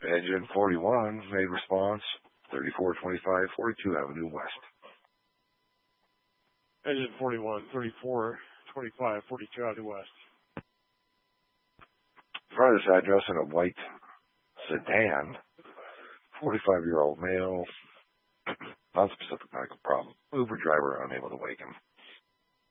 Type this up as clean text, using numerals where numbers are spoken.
Engine 41 made response, 3425 42 Avenue West. Engine 41, 3425 42 Avenue West. Front of this address in a white sedan, 45-year-old male, non-specific medical problem. Uber driver unable to wake him.